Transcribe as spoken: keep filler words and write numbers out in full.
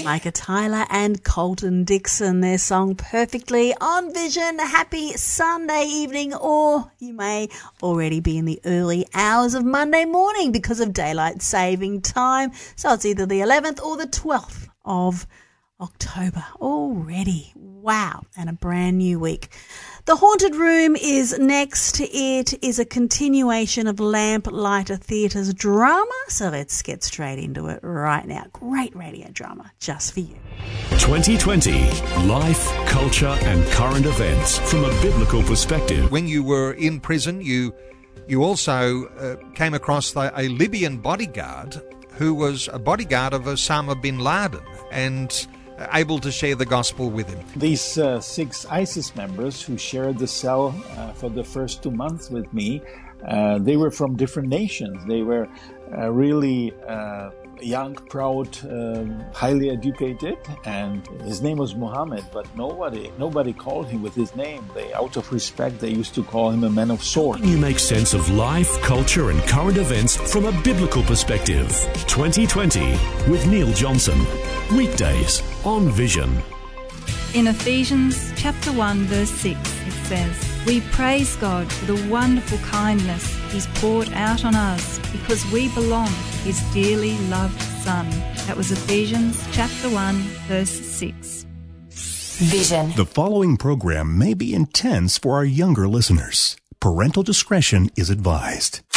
Micah Tyler and Colton Dixon, their song Perfectly on Vision. Happy Sunday evening, or you may already be in the early hours of Monday morning because of daylight saving time. So it's either the eleventh or the twelfth of October already. Wow, and a brand new week. The Haunted Room is next. It is a continuation of Lamplighter Theatre's drama, so let's get straight into it right now. Great radio drama just for you. twenty twenty, life, culture and current events from a biblical perspective. When you were in prison, you you also uh, came across the, a Libyan bodyguard who was a bodyguard of Osama bin Laden, and able to share the gospel with him. These uh, six ISIS members who shared the cell uh, for the first two months with me, uh, they were from different nations. They were uh, really uh, young, proud, um, highly educated, and his name was Muhammad, but nobody nobody called him with his name. They, out of respect, they used to call him a man of sword. You make sense of life, culture and current events from a biblical perspective. twenty twenty with Neil Johnson. Weekdays on Vision. In Ephesians chapter one verse six it says, "We praise God for the wonderful kindness He's poured out on us because we belong to His dearly loved Son." That was Ephesians chapter one verse six. Vision. The following program may be intense for our younger listeners. Parental discretion is advised.